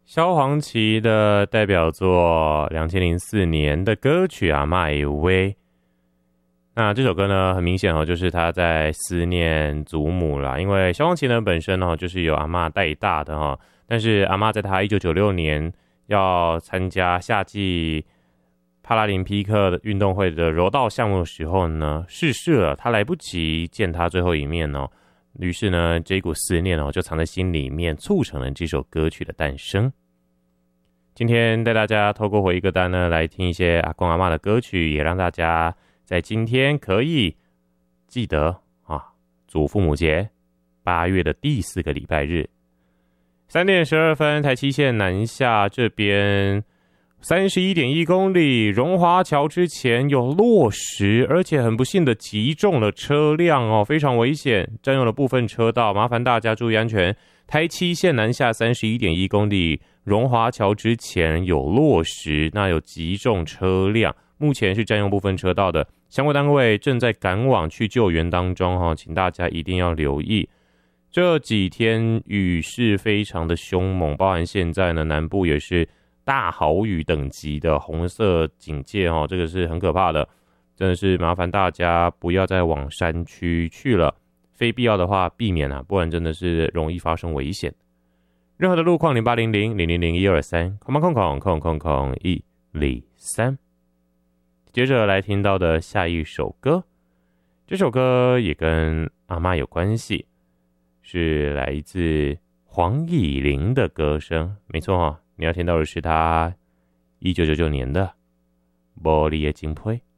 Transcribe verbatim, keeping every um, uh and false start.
萧煌奇的代表作二零零四年的歌曲《阿嬷的话》，那这首歌呢，很明显哦，就是他在思念祖母啦。因为萧煌奇呢本身哦，就是由阿嬷带大的哈，但是阿嬷在他一九九六年要参加夏季帕拉林匹克运动会的柔道项目的时候呢，逝世了，他来不及见他最后一面哦。于是呢，这一股思念哦，就藏在心里面，促成了这首歌曲的诞生。今天带大家透过回忆歌单呢，来听一些阿公阿嬷的歌曲，也让大家在今天可以记得啊，祖父母节八月的第四个礼拜日，三点十二分，台七线南下这边三十一点一公里，荣华桥之前有落石，而且很不幸的击中了车辆哦，非常危险，占用了部分车道，麻烦大家注意安全。台七线南下三十一点一公里，荣华桥之前有落石，那有击中车辆，目前是占用部分车道的，相关单位正在赶往去救援当中哈，请大家一定要留意。这几天雨势非常的凶猛，包含现在呢南部也是大豪雨等级的红色警戒哦，这个是很可怕的，真的是麻烦大家不要再往山区去了，非必要的话避免啊，不然真的是容易发生危险。任何的路况零八零零零零零一二三，空空空空空空一零三。接着来听到的下一首歌，这首歌也跟阿嬷有关系，是来自黄以玲的歌声，没错哦，你要听到的是他一九九九年的《玻璃的金杯》。